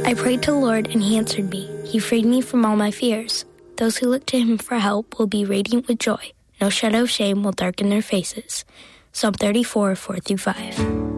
I prayed to the Lord, and he answered me. He freed me from all my fears. Those who look to him for help will be radiant with joy. No shadow of shame will darken their faces. Psalm 34, 4-5.